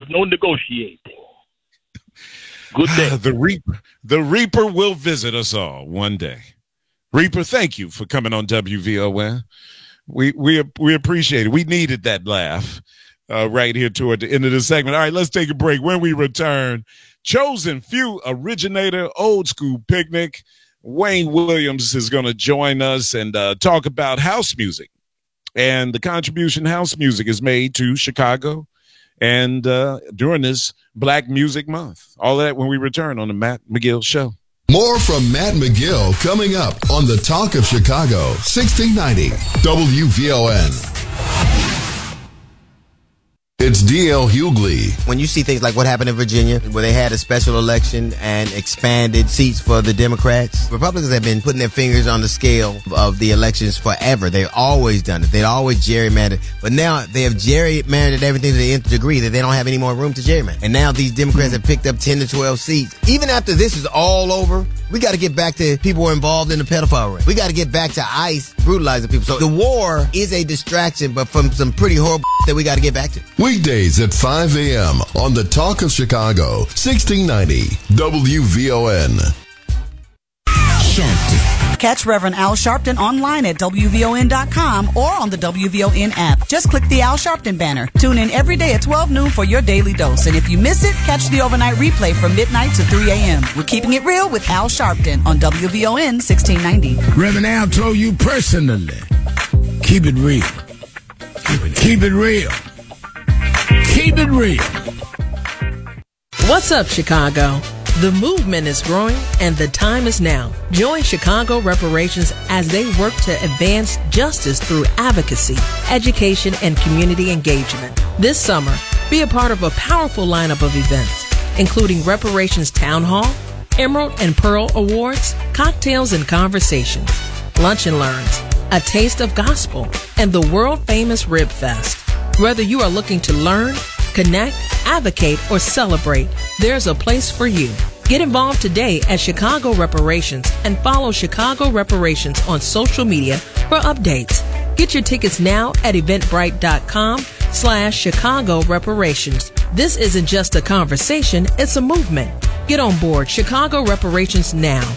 no negotiating. Good day. The Reaper will visit us all one day. Reaper, thank you for coming on WVON. We appreciate it. We needed that laugh right here toward the end of the segment. All right, let's take a break. When we return, Chosen Few originator, Old School Picnic, Wayne Williams is going to join us and talk about house music and the contribution house music has made to Chicago and during this Black Music Month. All that when we return on the Matt McGill Show. More from Matt McGill coming up on the Talk of Chicago, 1690 WVON. It's D.L. Hughley. When you see things like what happened in Virginia, where they had a special election and expanded seats for the Democrats, Republicans have been putting their fingers on the scale of the elections forever. They've always done it. They'd always gerrymandered. But now they have gerrymandered everything to the nth degree that they don't have any more room to gerrymander. And now these Democrats have picked up 10 to 12 seats. Even after this is all over, we got to get back to people who are involved in the pedophile ring. We got to get back to ICE brutalizing people. So the war is a distraction, but from some pretty horrible that we got to get back to. Weekdays at 5 a.m. on the Talk of Chicago, 1690 WVON. Sharpton. Catch Reverend Al Sharpton online at WVON.com or on the WVON app. Just click the Al Sharpton banner. Tune in every day at 12 noon for your daily dose. And if you miss it, catch the overnight replay from midnight to 3 a.m. We're keeping it real with Al Sharpton on WVON 1690. Reverend Al told you personally, keep it real. Keep it real. Keep it real. What's up, Chicago? The movement is growing and the time is now. Join Chicago Reparations as they work to advance justice through advocacy, education, and community engagement. This summer, be a part of a powerful lineup of events, including Reparations Town Hall, Emerald and Pearl Awards, cocktails and conversations, lunch and learns, a taste of gospel, and the world-famous Rib Fest. Whether you are looking to learn, connect, advocate, or celebrate, there's a place for you. Get involved today at Chicago Reparations and follow Chicago Reparations on social media for updates. Get your tickets now at eventbrite.com/Chicago Reparations. This isn't just a conversation, it's a movement. Get on board Chicago Reparations now.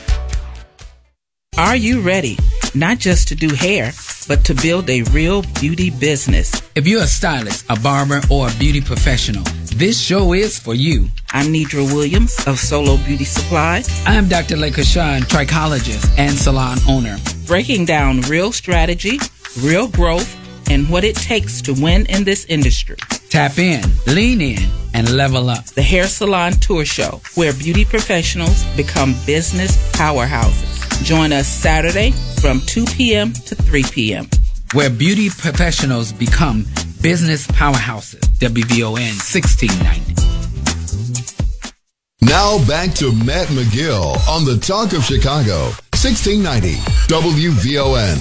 Are you ready? Not just to do hair, but to build a real beauty business. If you're a stylist, a barber, or a beauty professional, this show is for you. I'm Nidra Williams of Solo Beauty Supply. I'm Dr. Lekashan, trichologist and salon owner. Breaking down real strategy, real growth, and what it takes to win in this industry. Tap in, lean in, and level up. The Hair Salon Tour Show, where beauty professionals become business powerhouses. Join us Saturday from 2 p.m. to 3 p.m. Where beauty professionals become business powerhouses. WVON 1690. Now back to Matt McGill on the Talk of Chicago, 1690 WVON.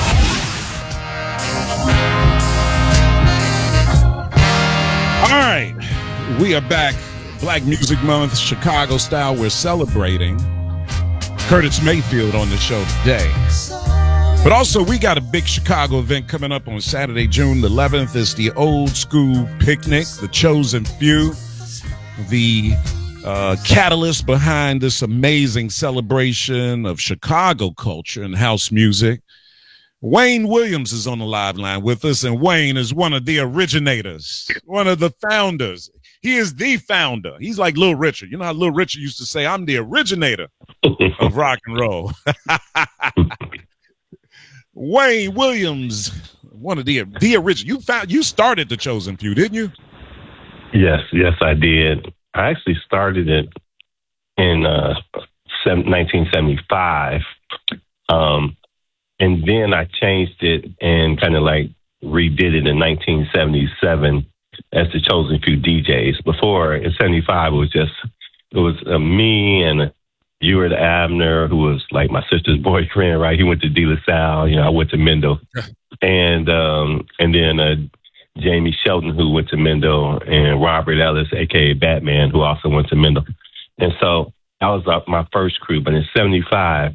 All right, we are back. Black Music Month, Chicago style. We're celebrating Curtis Mayfield on the show today. But also, we got a big Chicago event coming up on Saturday, June the 11th. It's the Old School Picnic, the Chosen Few, the catalyst behind this amazing celebration of Chicago culture and house music. Wayne Williams is on the live line with us, and Wayne is one of the originators, one of the founders. He is the founder. He's like Little Richard. You know how Little Richard used to say, I'm the originator of rock and roll. Wayne Williams, one of the original. You started the Chosen Few, didn't you? Yes, I did. I actually started it in 1975. And then I changed it and kind of like redid it in 1977 as the Chosen Few DJs. Before, in 75, it was me and Ewart Abner, who was like my sister's boyfriend, right? He went to De La Salle. I went to Mendel. And then Jamie Shelton, who went to Mendel, and Robert Ellis, a.k.a. Batman, who also went to Mendel. And so that was my first crew. But in 77,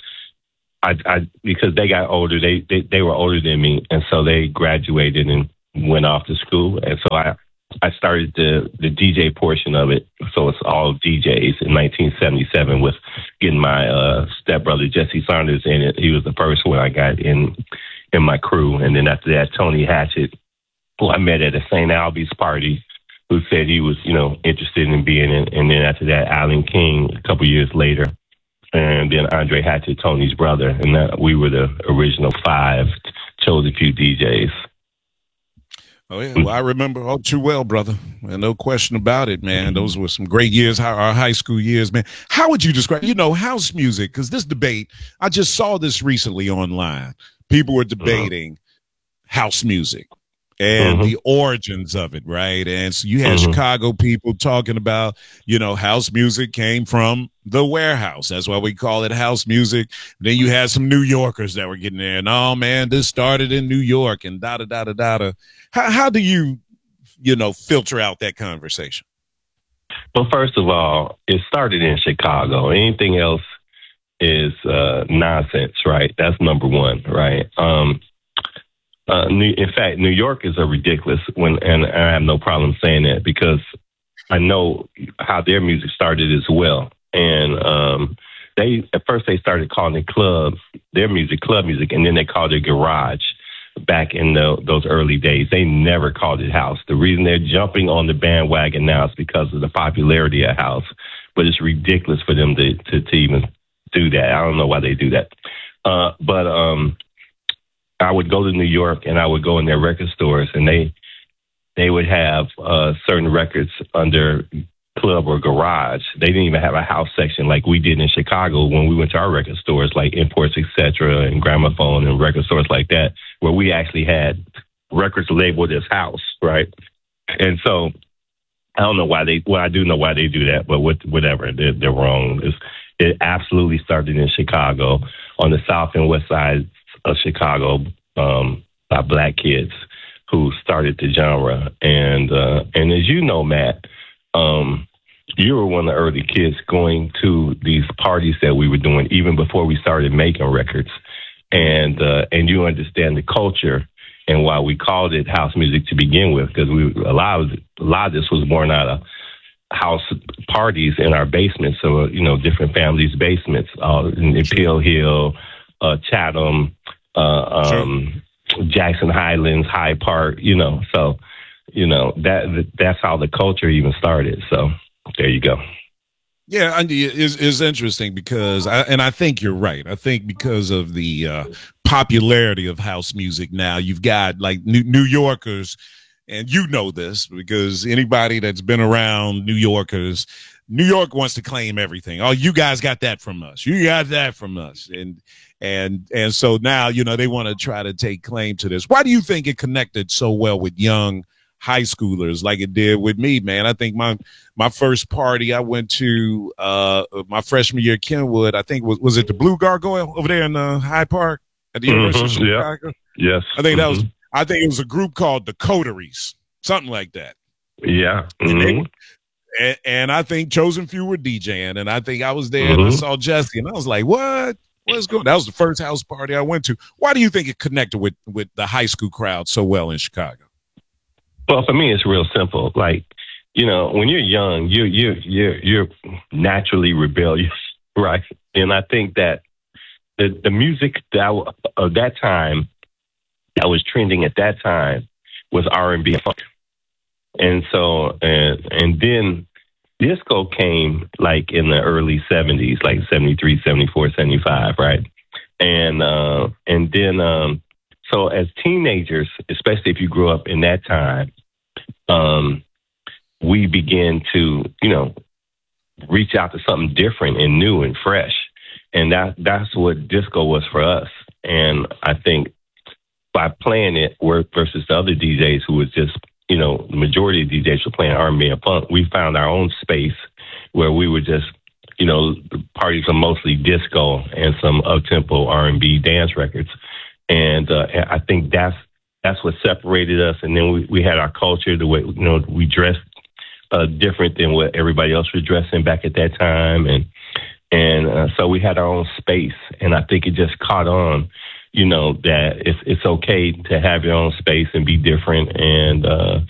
I because they got older, they were older than me, and so they graduated and went off to school, and so I started the DJ portion of it. So it's all DJs in 1977 with getting my stepbrother Jesse Saunders in it. He was the first one I got in my crew, and then after that, Tony Hatchett, who I met at a St. Albie's party, who said he was, interested in being in. And then after that, Alan King a couple years later. And then Andre Hatchett, Tony's brother. And we were the original 5 chosen few DJs. Oh, yeah. Well, I remember all too well, brother. And no question about it, man. Those were some great years, our high school years, man. How would you describe, house music? Because this debate, I just saw this recently online. People were debating house music and the origins of it, right? And so you had Chicago people talking about, house music came from the warehouse. That's why we call it house music. Then you had some New Yorkers that were getting there. And, oh, man, this started in New York and da-da-da-da-da. How do you, filter out that conversation? Well, first of all, it started in Chicago. Anything else is nonsense, right? That's number one, right? In fact, New York is a ridiculous and I have no problem saying that because I know how their music started as well. And at first they started calling it club music, and then they called it garage back in those early days. They never called it house. The reason they're jumping on the bandwagon now is because of the popularity of house, but it's ridiculous for them to even do that. I don't know why they do that. But I would go to New York and I would go in their record stores, and they would have certain records under club or garage. They didn't even have a house section like we did in Chicago when we went to our record stores like Imports, etc., and Gramophone and record stores like that, where we actually had records labeled as house, right? And so I don't know why I do know why they do that, but whatever, they're wrong. It absolutely started in Chicago, on the south and west side of Chicago, by black kids who started the genre. And as you know, Matt, you were one of the early kids going to these parties that we were doing even before we started making records. And you understand the culture and why we called it house music to begin with, because a lot of this was born out of house parties in our basements. So, different families' basements, in Peel Hill, Chatham, Jackson Highlands, Hyde Park, so, that's how the culture even started. So there you go. Yeah, it's interesting because I think you're right. I think because of the popularity of house music now, you've got like New Yorkers, and this because anybody that's been around New Yorkers, New York wants to claim everything. Oh, you guys got that from us. You got that from us. And so now, they want to try to take claim to this. Why do you think it connected so well with young high schoolers like it did with me, man? I think my first party I went to my freshman year at Kenwood, I think was it the Blue Gargoyle over there in Hyde Park at the University of Chicago? Yeah. Yes. I think it was a group called the Coteries, something like that. Yeah. And I think Chosen Few were DJing, and I think I was there and I saw Jesse, and I was like, what? What's going on? That was the first house party I went to. Why do you think it connected with the high school crowd so well in Chicago? Well, for me, it's real simple. Like, when you're young, you're naturally rebellious, right? And I think that the music of that time that was trending at that time was R&B and funk. And so, and then disco came like in the early 70s, like 73, 74, 75, right? And then, so as teenagers, especially if you grew up in that time, we began to, reach out to something different and new and fresh. And that's what disco was for us. And I think by playing it versus the other DJs who was just, the majority of DJs were playing R&B and funk, we found our own space where we were just, the parties were mostly disco and some up-tempo R&B dance records. And I think that's what separated us. And then we had our culture, the way, we dressed different than what everybody else was dressing back at that time. And so we had our own space. And I think it just caught on that it's okay to have your own space and be different. And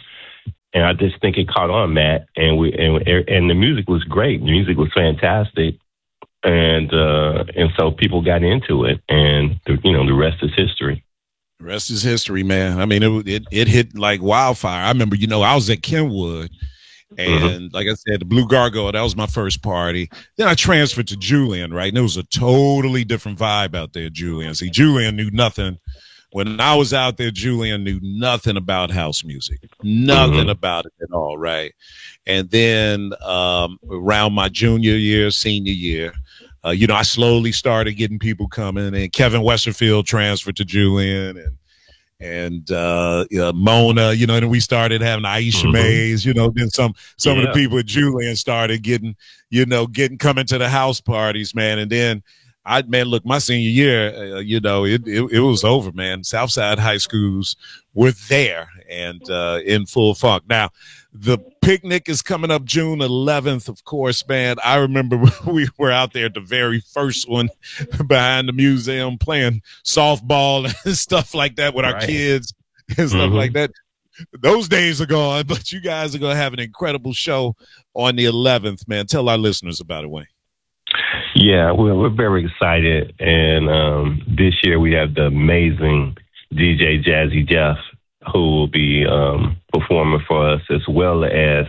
I just think it caught on, Matt. And the music was great. The music was fantastic. And so people got into it, and the rest is history. The rest is history, man. I mean, it hit like wildfire. I remember, I was at Kenwood, and like I said, the Blue Gargoyle, that was my first party. Then I transferred to Julian, right? And it was a totally different vibe out there, Julian. See, Julian knew nothing. When I was out there, Julian knew nothing about house music, nothing about it at all, right? And then around my junior year, senior year, I slowly started getting people coming, and Kevin Westerfield transferred to Julian, and Mona, and then we started having Aisha Mays, then some of the people at Julian started getting coming to the house parties, man. And then look, my senior year, it was over, man. Southside high schools were there and in full funk. Now, the picnic is coming up June 11th, of course, man. I remember we were out there at the very first one behind the museum playing softball and stuff like that with our kids and stuff like that. Those days are gone, but you guys are going to have an incredible show on the 11th, man. Tell our listeners about it, Wayne. Yeah, we're very excited. And this year we have the amazing DJ Jazzy Jeff, who will be performing for us, as well as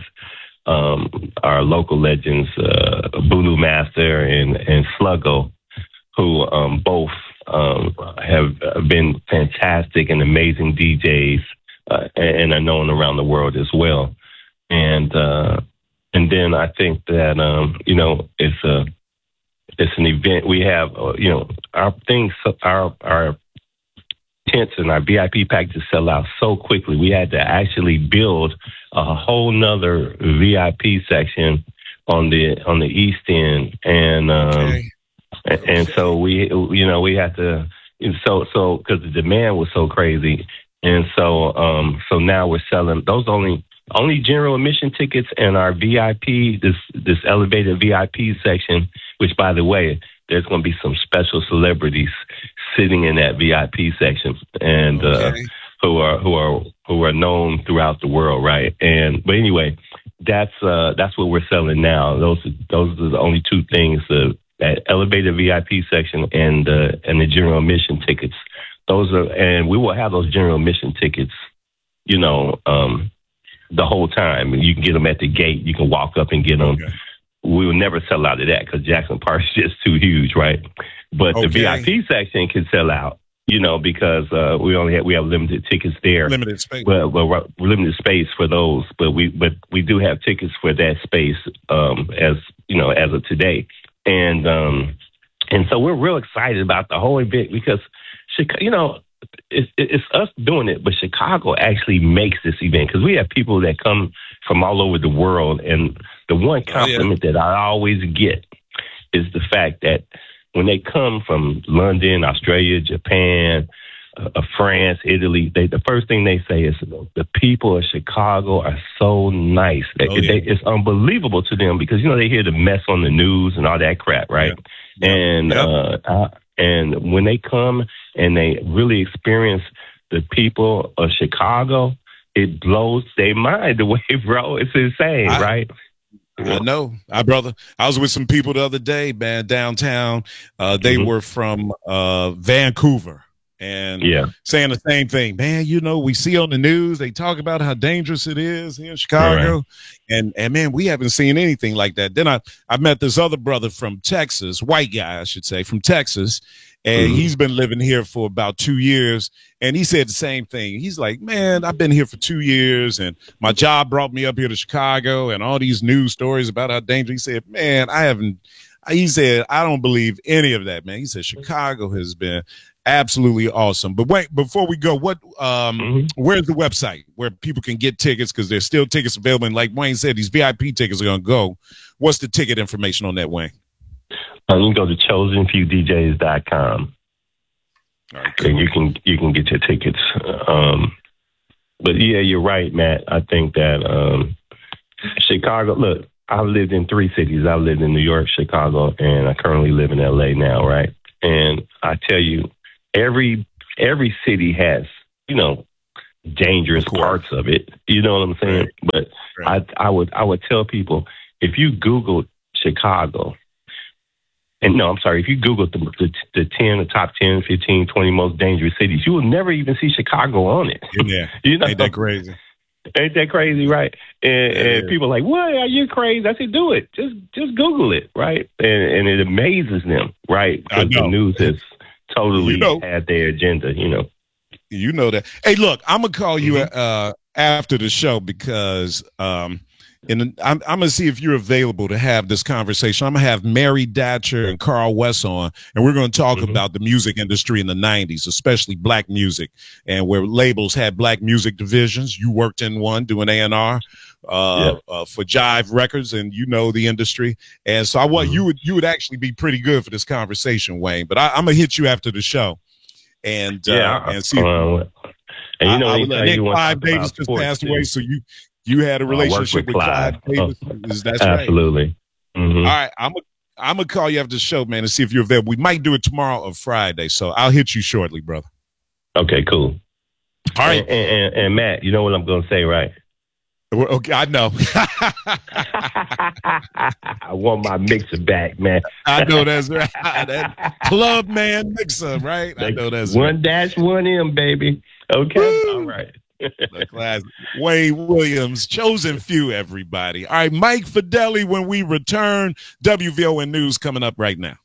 our local legends, Bulu Master and Sluggo, who both have been fantastic and amazing DJs and are known around the world as well. And then I think that it's an event. We have our things, our tents and our VIP packages sell out so quickly. We had to actually build a whole nother VIP section on the east end, and so we had to so because the demand was so crazy, and so now we're selling those only general admission tickets and our VIP, this elevated VIP section, which, by the way, there's going to be some special celebrities sitting in that VIP section, and who are known throughout the world, right? But anyway, that's what we're selling now. Those are the only two things: that elevated VIP section and the general admission tickets. And we will have those general admission tickets, the whole time. You can get them at the gate. You can walk up and get them. Okay. We will never sell out of that because Jackson Park is just too huge, right? But the VIP section can sell out, because we have limited tickets there. Limited space. Well, limited space for those, but we do have tickets for that space as of today, and so we're real excited about the whole event because it's us doing it, but Chicago actually makes this event because we have people that come from all over the world. And the one compliment that I always get is the fact that when they come from London, Australia, Japan, France, Italy, the first thing they say is the people of Chicago are so nice. It's unbelievable to them because, they hear the mess on the news and all that crap, right? Yeah. And when they come and they really experience the people of Chicago, it blows their mind away, bro. It's insane, right? I know. Brother, I was with some people the other day, man, downtown. They were from Vancouver. And saying the same thing, man, we see on the news, they talk about how dangerous it is here in Chicago. Right. And man, we haven't seen anything like that. Then I met this other brother from Texas, white guy, I should say, from Texas. And he's been living here for about 2 years. And he said the same thing. He's like, man, I've been here for 2 years and my job brought me up here to Chicago and all these news stories about how dangerous. He said, man, I don't believe any of that, man. He said, Chicago has been absolutely awesome. But wait, before we go, where's the website where people can get tickets? Because there's still tickets available. And like Wayne said, these VIP tickets are going to go. What's the ticket information on that, Wayne? You can go to chosenfewdjs.com. Right, cool. And you can get your tickets. But yeah, you're right, Matt. I think that Chicago, look, I've lived in 3 cities. I've lived in New York, Chicago, and I currently live in LA now, right? And I tell you, every city has, dangerous parts of it. You know what I'm saying? But I would tell people, if you Google Chicago, and no, I'm sorry, if you Google the top 10, 15, 20 most dangerous cities, you will never even see Chicago on it. Yeah. Ain't that crazy? Ain't that crazy, right? And people are like, what? Are you crazy? I said, do it. Just Google it, right? And it amazes them, right? Because the news has totally had their agenda, You know that. Hey, look, I'm going to call you after the show because I'm going to see if you're available to have this conversation. I'm going to have Mary Datcher and Carl West on, and we're going to talk about the music industry in the 90s, especially black music, and where labels had black music divisions. You worked in one doing A&R for Jive Records, and you know the industry. And so I want you would actually be pretty good for this conversation, Wayne. But I'm going to hit you after the show. And see. Nick Clive Davis just passed away, so you had a relationship with Clive Davis. That's right. Absolutely. Mm-hmm. All right, I'm gonna call you after the show, man, and see if you're available. We might do it tomorrow or Friday, so I'll hit you shortly, brother. Okay, cool. All right, and Matt, you know what I'm gonna say, right? Okay, I know. I want my mixer back, man. I know that's right. That Club Man mixer, right? I know that's 1-1M, baby. Okay, woo! All right. Wayne Williams, chosen few, everybody. All right, Mike Fideli, when we return, WVON News coming up right now.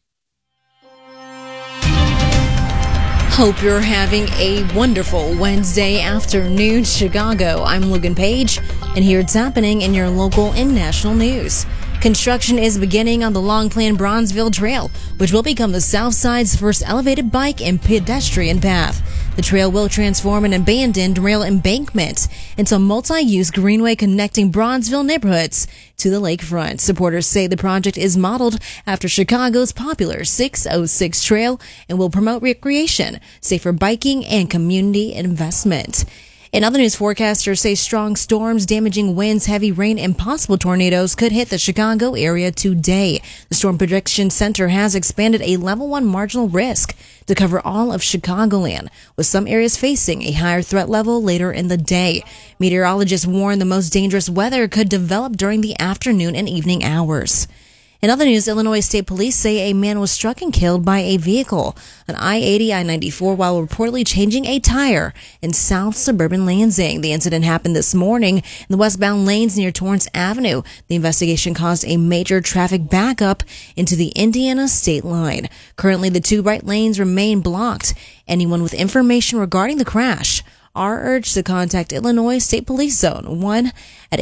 Hope you're having a wonderful Wednesday afternoon, Chicago. I'm Logan Page, and here it's happening in your local and national news. Construction is beginning on the long-planned Bronzeville Trail, which will become the South Side's first elevated bike and pedestrian path. The trail will transform an abandoned rail embankment into a multi-use greenway connecting Bronzeville neighborhoods to the lakefront. Supporters say the project is modeled after Chicago's popular 606 Trail and will promote recreation, safer biking, and community investment. In other news, forecasters say strong storms, damaging winds, heavy rain, and possible tornadoes could hit the Chicago area today. The Storm Prediction Center has expanded a level 1 marginal risk to cover all of Chicagoland, with some areas facing a higher threat level later in the day. Meteorologists warn the most dangerous weather could develop during the afternoon and evening hours. In other news, Illinois State Police say a man was struck and killed by a vehicle on I-80, I-94 while reportedly changing a tire in South Suburban Lansing. The incident happened this morning in the westbound lanes near Torrance Avenue. The investigation caused a major traffic backup into the Indiana state line. Currently, the two right lanes remain blocked. Anyone with information regarding the crash are urged to contact Illinois State Police Zone 1 at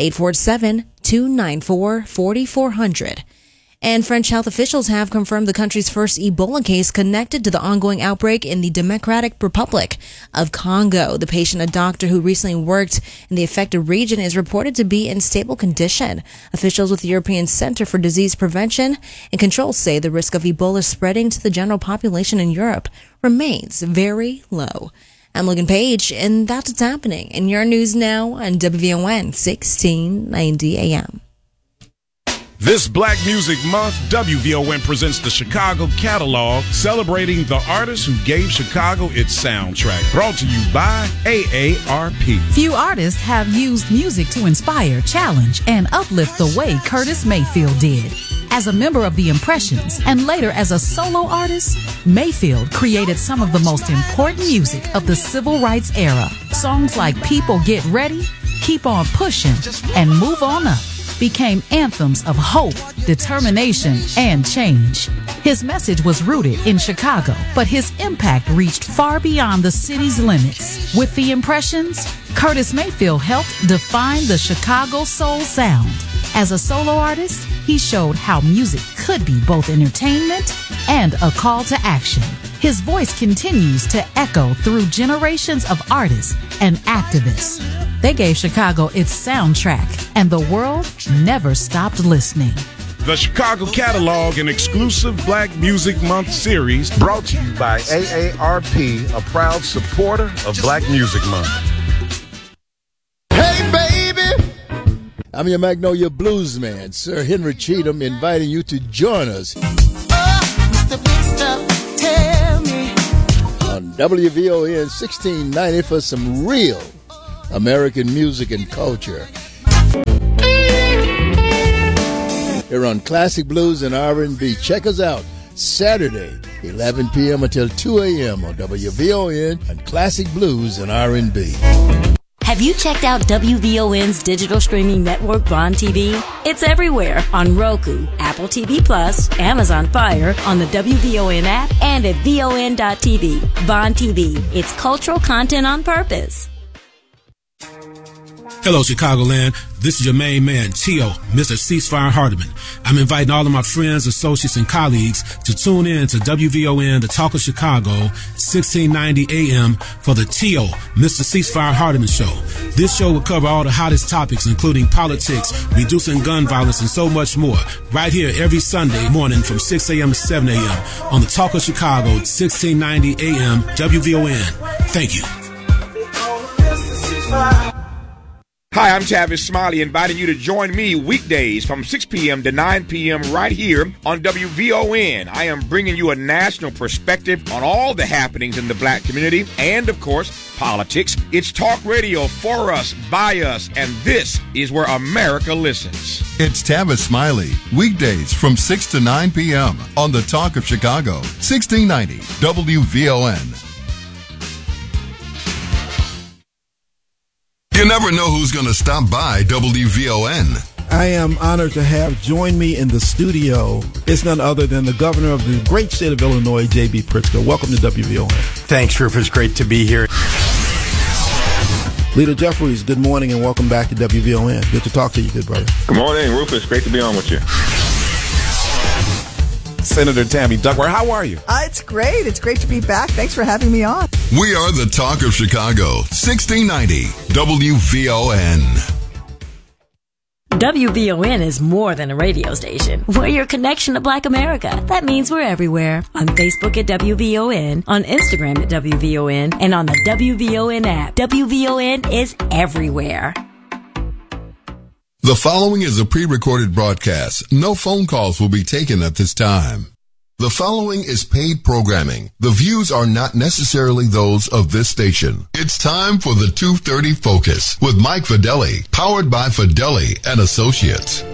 847-294-4400. And French health officials have confirmed the country's first Ebola case connected to the ongoing outbreak in the Democratic Republic of Congo. The patient, a doctor who recently worked in the affected region, is reported to be in stable condition. Officials with the European Center for Disease Prevention and Control say the risk of Ebola spreading to the general population in Europe remains very low. I'm Logan Page, and that's what's happening in your news now on WVON 1690 AM. This Black Music Month, WVON presents the Chicago Catalog, celebrating the artists who gave Chicago its soundtrack. Brought to you by AARP. Few artists have used music to inspire, challenge, and uplift the way Curtis Mayfield did. As a member of the Impressions and later as a solo artist, Mayfield created some of the most important music of the civil rights era. Songs like People Get Ready, Keep On Pushing, and Move On Up became anthems of hope, determination, and change. His message was rooted in Chicago, but his impact reached far beyond the city's limits. With the Impressions, Curtis Mayfield helped define the Chicago soul sound. As a solo artist, he showed how music could be both entertainment and a call to action. His voice continues to echo through generations of artists and activists. They gave Chicago its soundtrack, and the world never stopped listening. The Chicago Catalog, an exclusive Black Music Month series brought to you by AARP, a proud supporter of Black Music Month. Hey, baby! I'm your Magnolia Blues man, Sir Henry Cheatham, inviting you to join us Mr. Big Stuff, tell me. on WVON 1690 for some real American music and culture. Here on Classic Blues and R&B. Check us out Saturday, 11 p.m. until 2 a.m. on WVON and Classic Blues and R&B. Have you checked out WVON's digital streaming network, Vaughn TV? It's everywhere on Roku, Apple TV Plus, Amazon Fire, on the WVON app, and at VON.TV. Vaughn TV, it's cultural content on purpose. Hello, Chicagoland. This is your main man, T.O., Mr. Ceasefire Hardiman. I'm inviting all of my friends, associates, and colleagues to tune in to WVON, The Talk of Chicago, 1690 AM for the T.O., Mr. Ceasefire Hardiman Show. This show will cover all the hottest topics, including politics, reducing gun violence, and so much more, right here every Sunday morning from 6 a.m. to 7 a.m. on The Talk of Chicago, 1690 AM, WVON. Thank you. Hi, I'm Tavis Smiley, inviting you to join me weekdays from 6 p.m. to 9 p.m. right here on WVON. I am bringing you a national perspective on all the happenings in the black community and, of course, politics. It's talk radio for us, by us, and this is where America listens. It's Tavis Smiley, weekdays from 6 to 9 p.m. on The Talk of Chicago, 1690 WVON. You never know who's going to stop by WVON. I am honored to have join me in the studio. It's none other than the governor of the great state of Illinois, J.B. Pritzker. Welcome to WVON. Thanks, Rufus. Great to be here. Leader Jeffries, good morning and welcome back to WVON. Good to talk to you, good brother. Good morning, Rufus. Great to be on with you. Senator Tammy Duckworth, how are you? It's great. It's great to be back. Thanks for having me on. We are the Talk of Chicago, 1690 WVON. WVON is more than a radio station. We're your connection to Black America. That means we're everywhere. On Facebook at WVON, on Instagram at WVON, and on the WVON app. WVON is everywhere. The following is a pre-recorded broadcast. No phone calls will be taken at this time. The following is paid programming. The views are not necessarily those of this station. It's time for the 2:30 Focus with Mike Fideli, powered by Fideli and Associates.